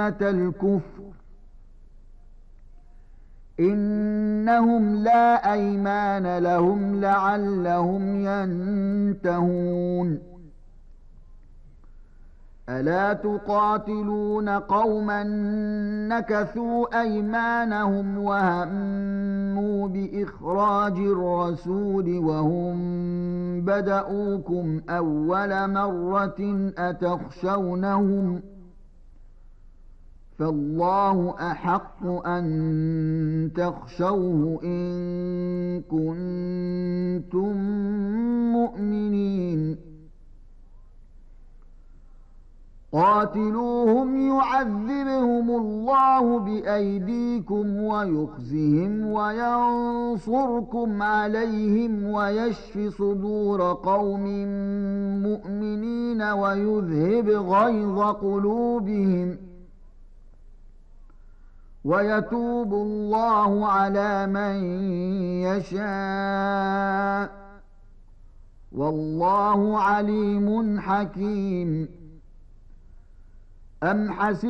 أئمة الكفر إنهم لا أيمان لهم لعلهم ينتهون ألا تقاتلون قوما نكثوا أيمانهم وهموا بإخراج الرسول وهم بدؤوكم أول مرة أتخشونهم فالله أحق أن تخشوه إن كنتم مؤمنين قاتلوهم يعذبهم الله بأيديكم ويخزهم وينصركم عليهم ويشف صدور قوم مؤمنين ويذهب غيظ قلوبهم ويتوب الله على من يشاء والله عليم حكيم أم حسب